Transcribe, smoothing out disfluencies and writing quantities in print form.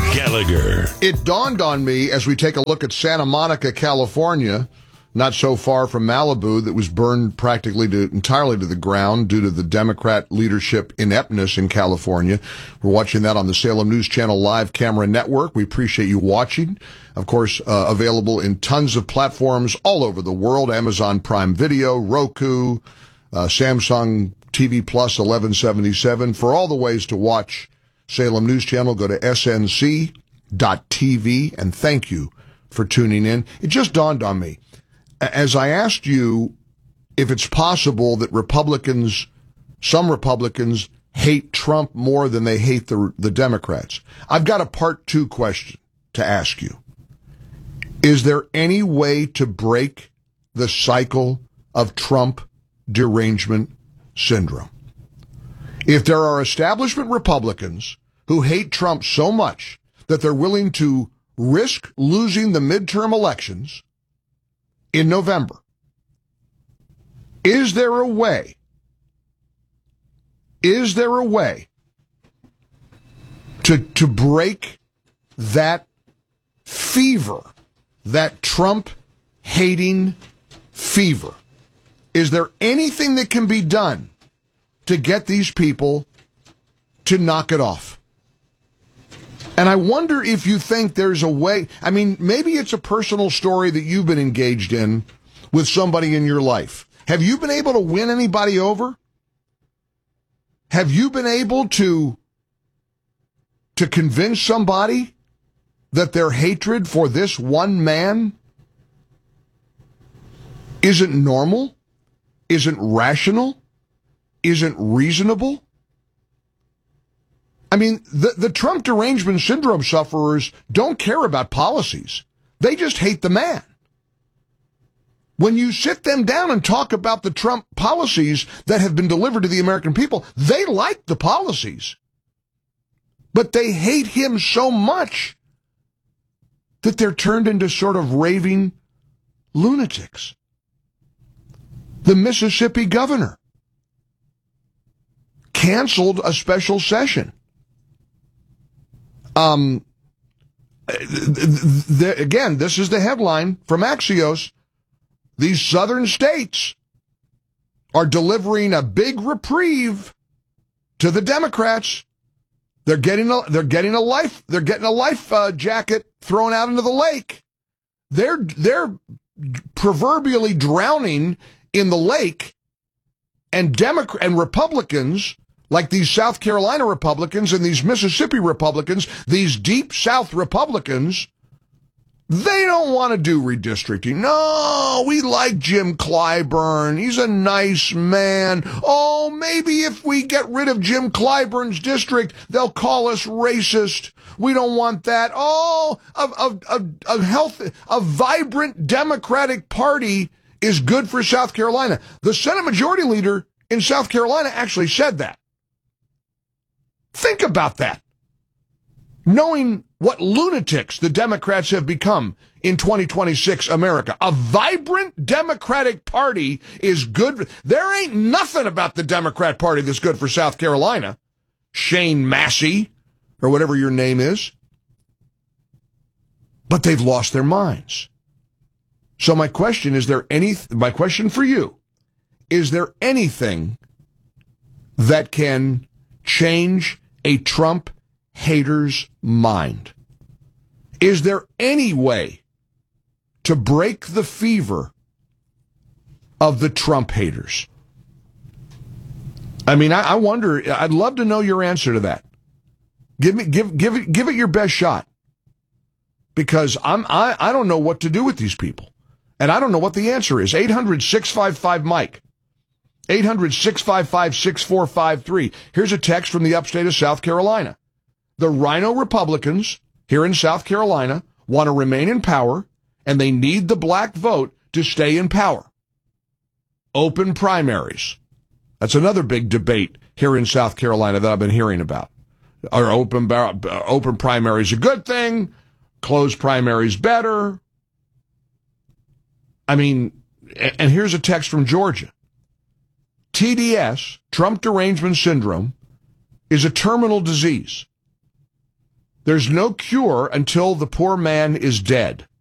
Gallagher. It dawned on me as we take a look at Santa Monica, California, not so far from Malibu, that was burned practically entirely to the ground due to the Democrat leadership ineptness in California. We're watching that on the Salem News Channel live camera network. We appreciate you watching. Of course, available in tons of platforms all over the world. Amazon Prime Video, Roku, Samsung TV Plus 1177. For all the ways to watch Salem News Channel, go to snc.tv, and thank you for tuning in. It just dawned on me, as I asked you if it's possible that some Republicans hate Trump more than they hate the Democrats. I've got a part 2 question to ask you. Is there any way to break the cycle of Trump derangement syndrome? If there are establishment Republicans who hate Trump so much that they're willing to risk losing the midterm elections in November, is there a way to break that fever, that Trump-hating fever? Is there anything that can be done to get these people to knock it off? And I wonder if you think there's a way. I mean, maybe it's a personal story that you've been engaged in with somebody in your life. Have you been able to win anybody over? Have you been able to convince somebody that their hatred for this one man isn't normal, isn't rational, isn't reasonable? I mean, the Trump derangement syndrome sufferers don't care about policies. They just hate the man. When you sit them down and talk about the Trump policies that have been delivered to the American people, they like the policies. But they hate him so much that they're turned into sort of raving lunatics. The Mississippi governor canceled a special session. Again, this is the headline from Axios. These southern states are delivering a big reprieve to the Democrats. They're getting a life jacket thrown out into the lake. They're proverbially drowning in the lake, and Republicans, like these South Carolina Republicans and these Mississippi Republicans, these deep South Republicans, they don't want to do redistricting. No, we like Jim Clyburn. He's a nice man. Oh, maybe if we get rid of Jim Clyburn's district, they'll call us racist. We don't want that. Oh, a vibrant Democratic Party is good for South Carolina. The Senate Majority Leader in South Carolina actually said that. Think about that. Knowing what lunatics the Democrats have become in 2026 America. A vibrant Democratic Party is good. There ain't nothing about the Democrat Party that's good for South Carolina. Shane Massey, or whatever your name is. But they've lost their minds. So my question for you, is there anything that can change a Trump hater's mind? Is there any way to break the fever of the Trump haters? I mean, I wonder, I'd love to know your answer to that. Give it your best shot. Because I don't know what to do with these people. And I don't know what the answer is. 800-655-MIKE. 800-655-6453. Here's a text from the upstate of South Carolina. The Rhino Republicans here in South Carolina want to remain in power, and they need the black vote to stay in power. Open primaries. That's another big debate here in South Carolina that I've been hearing about. Are open primaries a good thing? Closed primaries better? I mean, and here's a text from Georgia. TDS, Trump derangement syndrome, is a terminal disease. There's no cure until the poor man is dead.